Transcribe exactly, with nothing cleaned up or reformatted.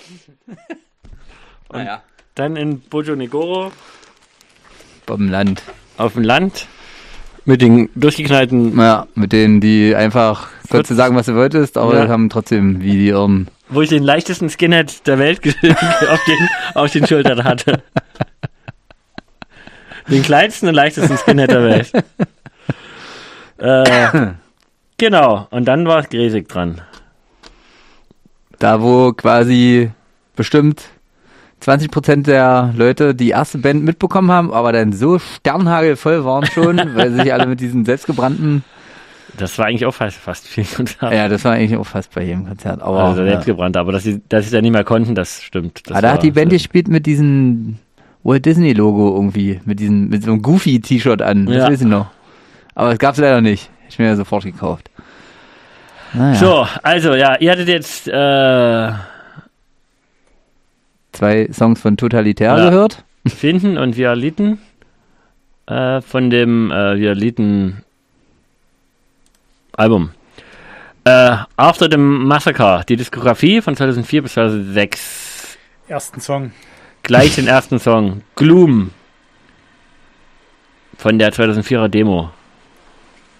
Und naja. Dann in Bojonegoro. Auf dem Land. Auf dem Land. Mit den durchgeknallten... Ja, mit denen, die einfach, konntest du sagen, was du wolltest, aber ja. haben trotzdem wie die Irren. Wo ich den leichtesten Skinhead der Welt auf, den, auf den Schultern hatte. Den kleinsten und leichtesten Skinhead der Welt. Äh, genau, und dann war Gräsig dran. Da, wo quasi bestimmt zwanzig Prozent der Leute die erste Band mitbekommen haben, aber dann so sternhagelvoll waren schon, weil sich alle mit diesen selbstgebrannten... Das war eigentlich auch fast, fast viel Konzert. Ja, das war eigentlich auch fast bei jedem Konzert. Aber, also ja. selbstgebrannt, aber dass sie, dass sie da nicht mehr konnten, das stimmt. Das aber da war, hat die Band so. gespielt mit diesem Walt Disney Logo irgendwie, mit diesem, mit so einem Goofy-T-Shirt an, das ja. weiß ich noch. Aber es gab es leider nicht. Ich mir ja sofort gekauft. Naja. So, also ja, ihr hattet jetzt äh, zwei Songs von Totalitär ja. gehört. Finden und Violiten äh, von dem äh, Violiten Album. Äh, After the Massacre, die Diskografie von zweitausendvier bis zweitausendsechs. Ersten Song. Gleich den ersten Song. Gloom. Von der zweitausendvierer Demo.